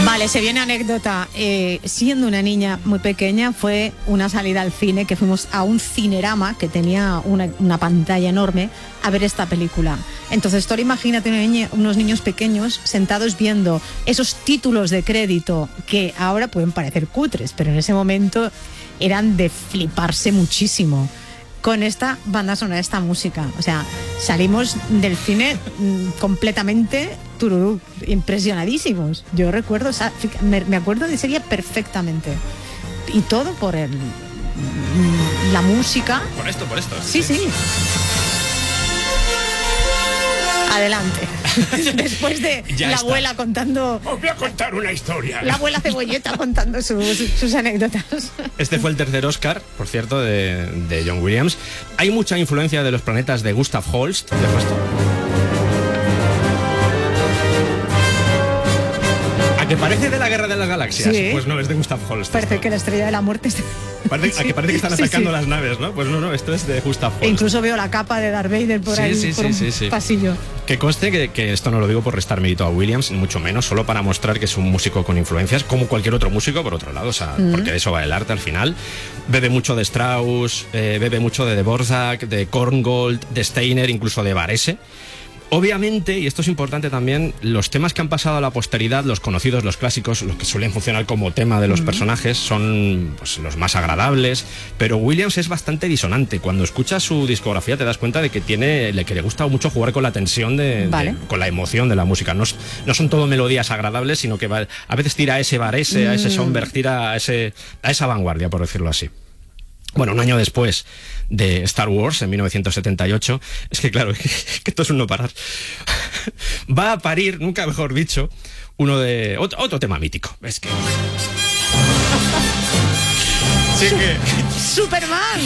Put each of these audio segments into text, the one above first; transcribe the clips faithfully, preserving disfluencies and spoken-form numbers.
Vale, se viene anécdota. Eh, siendo una niña muy pequeña, fue una salida al cine, que fuimos a un cinerama que tenía una, una pantalla enorme a ver esta película. Entonces, tú imagínate una niña, unos niños pequeños sentados viendo esos títulos de crédito que ahora pueden parecer cutres, pero en ese momento eran de fliparse muchísimo con esta banda sonora, esta música. O sea, salimos del cine mmm, completamente tururú, impresionadísimos. Yo recuerdo, o sea, me, me acuerdo de ese día perfectamente. Y todo por el, la música. Por esto, por esto. Sí, sí. sí. Adelante. Después de ya la está. abuela contando... Os voy a contar una historia. La abuela Cebolleta contando sus, sus anécdotas. Este fue el tercer Oscar, por cierto, de, de John Williams. Hay mucha influencia de los planetas de Gustav Holst. Dejo esto. ¿A que parece de la Guerra de las Galaxias? Sí. Pues no, es de Gustav Holst. Parece esto. que la estrella de la muerte... Está... Parece, sí. A que parece que están sí, atacando sí. las naves, ¿no? Pues no, no, esto es de Gustav Holst. E incluso veo la capa de Darth Vader por sí, ahí, sí, por sí, un sí, sí. pasillo. Que conste que, que esto no lo digo por restar mérito a Williams, ni mucho menos, solo para mostrar que es un músico con influencias, como cualquier otro músico, por otro lado, o sea, mm. porque de eso va el arte al final. Bebe mucho de Strauss, eh, bebe mucho de Dvorak, de Korngold, de Steiner, incluso de Varese. Obviamente, y esto es importante también, los temas que han pasado a la posteridad, los conocidos, los clásicos, los que suelen funcionar como tema de los mm. personajes, son pues, los más agradables, pero Williams es bastante disonante. Cuando escuchas su discografía te das cuenta de que tiene, que le gusta mucho jugar con la tensión, de, vale. de, con la emoción de la música. No, no son todo melodías agradables, sino que va, a veces tira a ese Varese, mm. a ese Schoenberg, tira a, ese, a esa vanguardia, por decirlo así. Bueno, un año después de Star Wars, en mil novecientos setenta y ocho, es que claro, que esto es un no parar, va a parir, nunca mejor dicho, uno de otro, otro tema mítico. Es que... sí que... ¡Superman!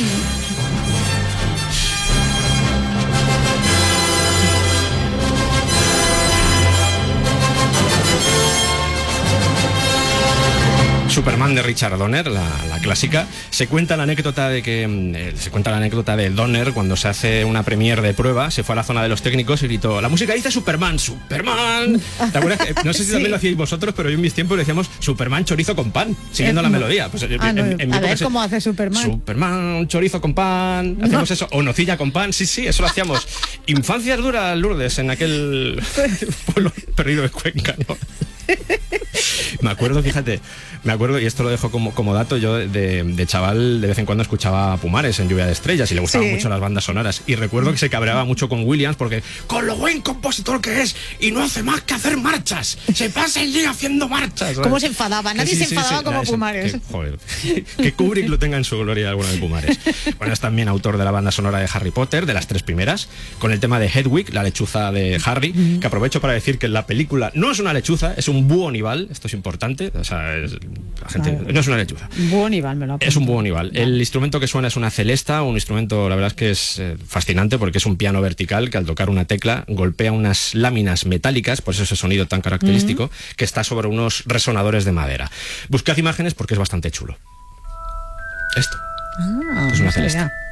Superman de Richard Donner, la, la clásica. Se cuenta la anécdota de que eh, se cuenta la anécdota de Donner cuando se hace una premiere de prueba, se fue a la zona de los técnicos y gritó: la música dice Superman, Superman. ¿Te acuerdas? No sé si sí. también lo hacíais vosotros, pero yo en mis tiempos le decíamos Superman chorizo con pan, siguiendo eh, la no. melodía. Pues, ah, en, no, en, en a ver cómo hace Superman. Superman chorizo con pan, hacemos no. eso, o nocilla con pan, sí, sí, eso lo hacíamos. Infancias duras, Lourdes, en aquel pueblo perdido de Cuenca, ¿no? Me acuerdo, fíjate, me acuerdo, y esto lo dejo como, como dato, yo de, de chaval de vez en cuando escuchaba a Pumares en Lluvia de Estrellas y le gustaban sí. mucho las bandas sonoras, y recuerdo que se cabreaba mucho con Williams porque con lo buen compositor que es y no hace más que hacer marchas, se pasa el día haciendo marchas, ¿sabes? ¿Cómo se enfadaba? Nadie sí, se enfadaba sí, sí, como Pumares. Que, joder, que Kubrick lo tenga en su gloria alguna de Pumares. Bueno, es también autor de la banda sonora de Harry Potter, de las tres primeras, con el tema de Hedwig, la lechuza de Harry, mm. que aprovecho para decir que la película no es una lechuza, es un búho nival, esto es importante, o sea, es, la gente, vale. no es una lechuza. Búho nival, me lo apunto. Es un búho nival. Vale. El instrumento que suena es una celesta, un instrumento, la verdad es que es eh, fascinante porque es un piano vertical que al tocar una tecla golpea unas láminas metálicas, por eso ese sonido tan característico, mm-hmm. que está sobre unos resonadores de madera. Buscad imágenes porque es bastante chulo. Esto. Ah, esto es una celesta. Idea.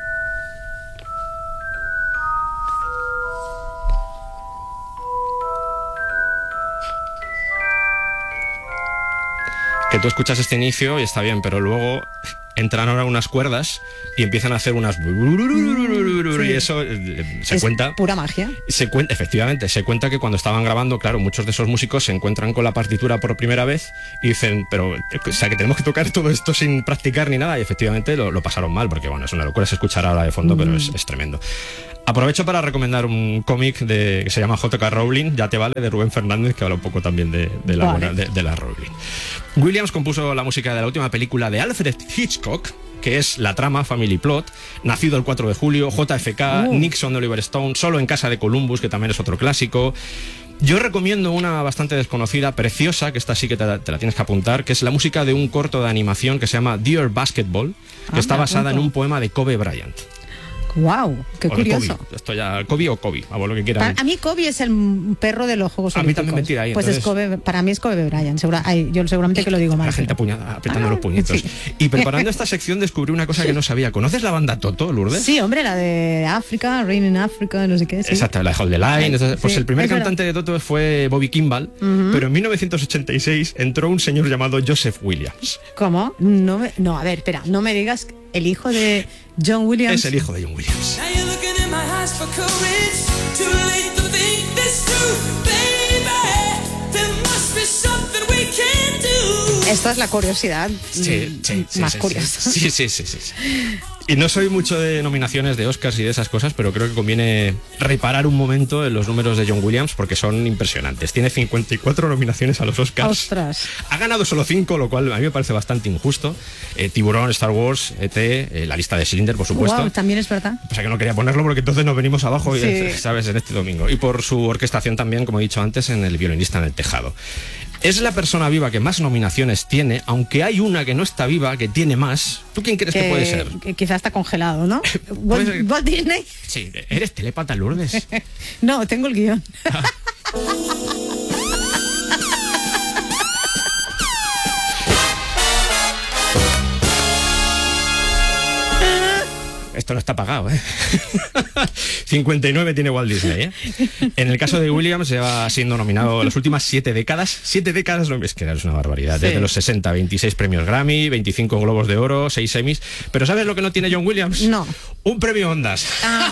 Que tú escuchas este inicio y está bien, pero luego entran ahora unas cuerdas y empiezan a hacer unas... Sí. Y eso eh, se es cuenta... pura magia. Se cuenta, efectivamente, se cuenta que cuando estaban grabando, claro, muchos de esos músicos se encuentran con la partitura por primera vez y dicen, pero, o sea, que tenemos que tocar todo esto sin practicar ni nada, y efectivamente lo, lo pasaron mal, porque bueno, es una locura, se escuchará ahora de fondo, mm. pero es, es tremendo. Aprovecho para recomendar un cómic de, que se llama J K Rowling, Ya te vale, de Rubén Fernández, que habla un poco también de, de, la, vale. buena, de, de la Rowling. Williams compuso la música de la última película de Alfred Hitchcock, que es La trama, Family Plot, Nacido el cuatro de julio, J F K, uh. Nixon de Oliver Stone, Solo en casa de Columbus, que también es otro clásico. Yo recomiendo una bastante desconocida, preciosa, que esta sí que te, te la tienes que apuntar, que es la música de un corto de animación que se llama Dear Basketball, que ah, está basada en un poema de Kobe Bryant. Wow, qué o de curioso. Kobe. Esto ya, Kobe o Kobe, a lo que quieran. Para, a mí Kobe es el perro de los Juegos A mí Olímpicos. también me tira ahí, Pues entonces... es Kobe, para mí es Kobe Bryant. Segura, ay, yo seguramente que lo digo mal. La gente pero... apuñada, apretando ah, los puñitos. sí. Y preparando esta sección descubrí una cosa que no sabía. ¿Conoces la banda Toto, Lourdes? Sí, hombre, la de África, Rain in Africa, no sé qué. Sí. Exacto, la de Hold the Line. Entonces, pues sí, el primer es cantante de Toto fue Bobby Kimball, uh-huh. pero en mil novecientos ochenta y seis entró un señor llamado Joseph Williams. ¿Cómo? No, me, no, a ver, espera, no me digas el hijo de John Williams. Es el hijo de John Williams. Esta es la curiosidad sí, sí, sí, más sí, curiosa. Sí, sí, sí, sí, sí. Y no soy mucho de nominaciones de Oscars y de esas cosas, pero creo que conviene reparar un momento en los números de John Williams porque son impresionantes. Tiene cincuenta y cuatro nominaciones a los Oscars. ¡Ostras! Ha ganado solo cinco, lo cual a mí me parece bastante injusto. Eh, Tiburón, Star Wars, E T, eh, la lista de Schindler, por supuesto. Wow, también es verdad. O sea que no quería ponerlo porque entonces nos venimos abajo, sí. y, ¿sabes? En este domingo. Y por su orquestación también, como he dicho antes, en El violinista en el tejado. Es la persona viva que más nominaciones tiene, aunque hay una que no está viva, que tiene más. ¿Tú quién crees que, que puede ser? Que quizá está congelado, ¿no? ¿Walt, Walt Disney? Sí, ¿eres telépata, Lourdes? No, tengo el guión. Esto no está pagado, ¿eh? cincuenta y nueve tiene Walt Disney, ¿eh? En el caso de Williams lleva siendo nominado las últimas siete décadas. Siete décadas, es que es una barbaridad. Sí. Desde los sesenta, veintiséis premios Grammy, veinticinco Globos de Oro, seis Emmys. Pero ¿sabes lo que no tiene John Williams? No. Un premio Ondas. Ah.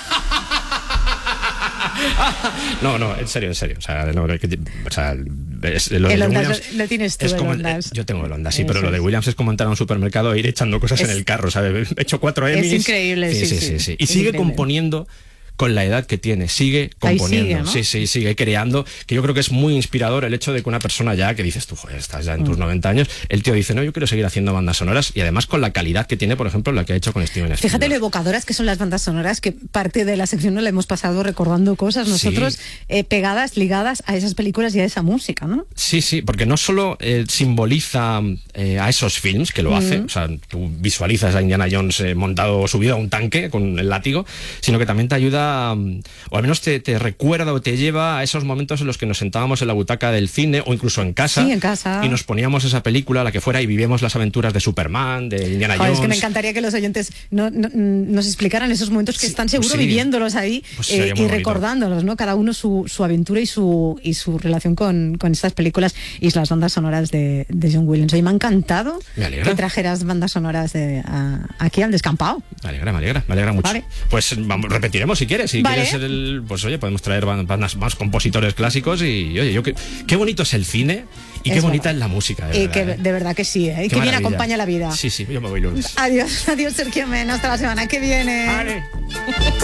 No, no, en serio, en serio. O sea, no, o sea es, lo el de Ondas Williams lo tienes tú, es como, el Ondas. Yo tengo el Ondas, sí, Eso pero lo de Williams es como entrar a un supermercado e ir echando cosas es, en el carro, ¿sabes? He hecho cuatro Emmys. Es increíble, sí, sí, sí. sí, sí. Y es sigue increíble. componiendo con la edad que tiene, sigue componiendo, sigue, ¿no? sí, sí, sigue creando, que yo creo que es muy inspirador el hecho de que una persona ya, que dices tú, joder, estás ya en tus mm. noventa años, el tío dice, no, yo quiero seguir haciendo bandas sonoras, y además con la calidad que tiene, por ejemplo, la que ha hecho con Steven Spielberg. Fíjate lo evocadoras que son las bandas sonoras, que parte de la sección no la hemos pasado recordando cosas nosotros sí. eh, pegadas, ligadas a esas películas y a esa música, ¿no? Sí, sí, porque no solo eh, simboliza eh, a esos films, que lo mm. hace, o sea, tú visualizas a Indiana Jones eh, montado, subido a un tanque con el látigo, sino que también te ayuda a, o al menos te, te recuerda o te lleva a esos momentos en los que nos sentábamos en la butaca del cine o incluso en casa, sí, en casa. Y nos poníamos esa película, la que fuera, y vivíamos las aventuras de Superman, de Indiana Jones. Joder, es que me encantaría que los oyentes no, no, nos explicaran esos momentos que sí, están seguro pues sí. viviéndolos ahí pues eh, y recordándolos, ¿no? Cada uno su, su aventura y su, y su relación con, con estas películas y las bandas sonoras de, de John Williams. Hoy me ha encantado me que trajeras bandas sonoras de, a, aquí al descampado. Me alegra, me alegra, me alegra mucho. Vale. Pues vamos, repetiremos si quieres. Si vale. quieres ser el, pues oye, podemos traer bandas más compositores clásicos y oye, yo qué, qué bonito es el cine y qué es bonita verdad. Es la música. De y verdad, que, ¿eh? de verdad que sí, ¿eh? Y que bien acompaña la vida. Sí, sí, yo me voy, Lourdes. Adiós, adiós, Sergio Men. Hasta la semana que viene. Vale.